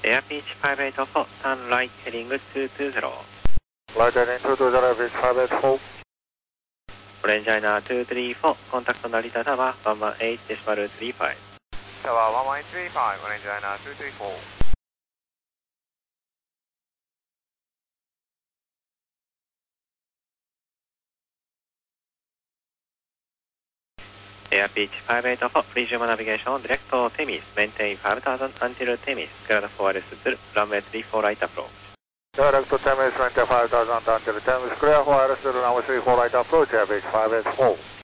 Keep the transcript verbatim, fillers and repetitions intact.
Air Beach five eight four, turn right heading two two zero. Right heading two two zero, Beach five eight four. Orange Liner two three four, contact Narita Tower one one eight decimal three five. Tower one one eight three five, Orange Liner two three four. Air Beach five eight four, resume navigation direct to Temis, maintain five thousand until Temis, clear for S two, runway three four right approach. Direct to Temis, maintain five thousand until Temis, clear for S two, runway three four right approach, Air Beach five eight four.